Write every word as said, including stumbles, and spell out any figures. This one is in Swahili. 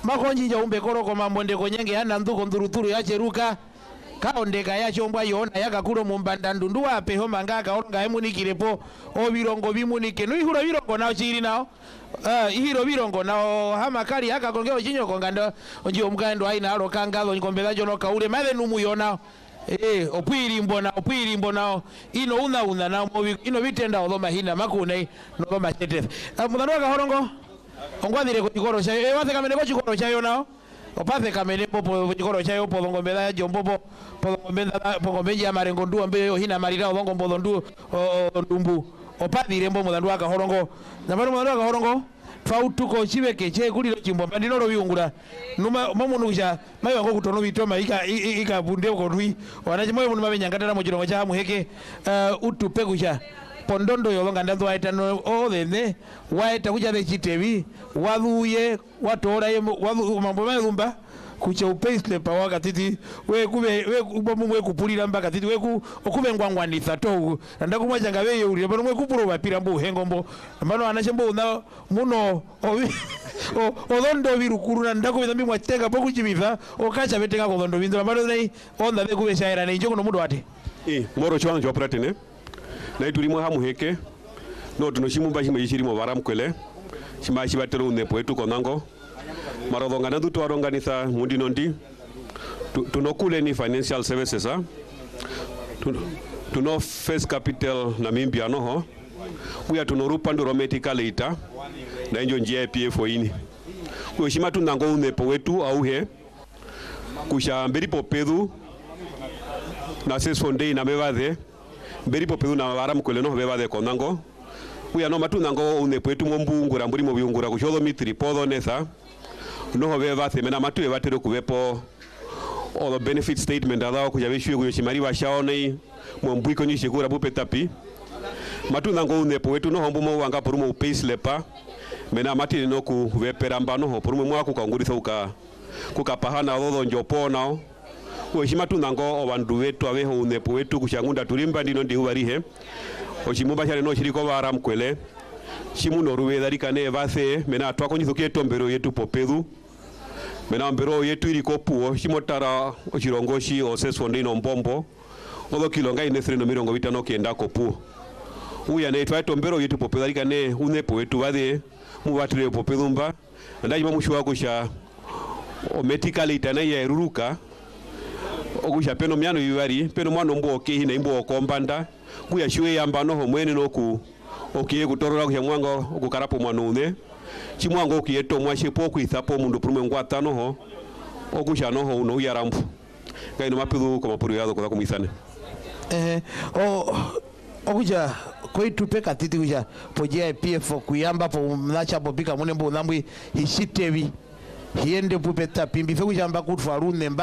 makonji umbe koroko mambonde konyenge yana nduko nduruturu yacheruka kaondeka yachombwa yona yakakuro mumbanda ndundu wape homa ngaka oronga emunikirepo obirongo bimunike no ihuro birongo nawo chiri nawo uh, ihiro birongo nawo hamakali akakongeo chinyoko ngando onji omugando aina alo kangalo nkombeza jono kaule mathe numu yona eh opwiri mbona opwiri mbona ino una una na mobi ino bitenda odoma hina makune no bama chete mudano akahorongo ongwadire ko chikoro cha e wathe kamene ko chikoro cha yona opathe kamene popo chikoro cha yo polongo mbeda jombo polongo mbeda polongo mbeda marengo ndu ambe hina marira odongo mbodo ndu ndumbu opadire mbo mudano akahorongo namano mudano akahorongo fautuko chibeke che kuliro chimbomba ndinoro biungura numa momunusha mayo ngo kutono bitoma ika ika bunde ko rui wanaje moyo munuma benyangatara mu chirongo cha muheke uh, utupe kucha pondondo yolonga ndando waita no odene waita kuja de chitevi waluye watora walu mambo mayumba kucha upaisle pa wakati we kube we kubomu we kupulira mbaka titi we ku okube ngwangwanitha to ndakumwacha ngabe yuri bano mwe kupuro bapira mbu hengombo mbano anachembo na muno obi odondo birukuru na ndako bizambi mwateka boku chibiva okacha betenga ko dondo binzo mbano nei onda de kube shaira nei njoko no mudo ate eh moro chwana jo pratene na tulimo ha muheke no tuno shimumba shimwe shirimo baramkwele shima shibatero unepo etu konango marodonga na dutu aronganisa mundi nondi tunokule ni financial services ha tuno first capital na mimbia noho kuya tunorupa nduro medical ita na njo njia P F O ini kushima tunango unepo wetu auhe kusha mberipo pedu na ses fonde na bevade mberipo pedu na baramkwele no bevade konango kuya no matunango unepo wetu mombungura mburi mo biungura kushodo mitri podo nesa no beva semena matu ebatero kubepo all the benefit statement adao kujabishwe kuyoshimari bashaone mombwiko ni shikura bupe tapi matu nango unepo wetu no hombo mo wanga porumo payslepa mena mati no ku weperamba no porumo mwaku kangurisa uka kukapahana odo njopo nao kushima tunango obandu wetu abeho unepo wetu kushangunda tulimba ndino ndi ubarihe oshimumba chale no shiriko baramkwele shimuno ruwedari kane base mena twakonyisoke tombero yetu popedu mena mbero yetu iri kopuo shimotara ochirongoshi osesonde ino mbombo odo kilonga inesre no mirongo bitano kenda kopuo uya ne twa tombero yetu popedari kane unepo wetu bade mubatire popedumba ndaji mamushwa kusha o medical itana ya ruruka okusha peno myano yibari peno mwana mboke hina imbo kombanda kuya shwe yamba no homwene noku okiye kutorora kuya mwanga okukarapo mwanune chimwango okiyeto mwashepo kuithapo mundu prume ngwata noho okusha noho uno yarampu kaino mapidu koma puru yado kwa kumisane eh o okuja koitupe katiti kuja poje P F O kuyamba po mlacha popika munembo nambwi hishitevi hiende pupeta pimbi fe kuja mba kutwa rune